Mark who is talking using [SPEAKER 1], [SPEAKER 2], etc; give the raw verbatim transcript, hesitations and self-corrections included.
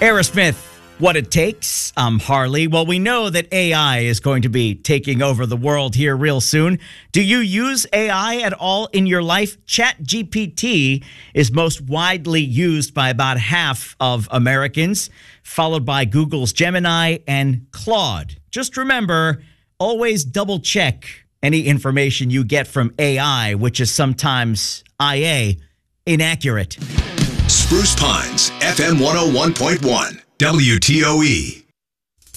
[SPEAKER 1] Aerosmith, What It Takes. I'm Harley. Well, we know that A I is going to be taking over the world here real soon. Do you use A I at all in your life? ChatGPT is most widely used by about half of Americans, followed by Google's Gemini and Claude. Just remember, always double check any information you get from A I, which is sometimes I A, inaccurate.
[SPEAKER 2] Spruce Pines, F M one oh one point one, W T O E.